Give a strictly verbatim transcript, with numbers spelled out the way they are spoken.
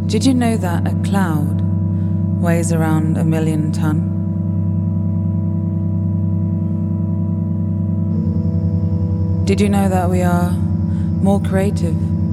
Did you know that a cloud weighs around a million ton? Did you know that we are more creative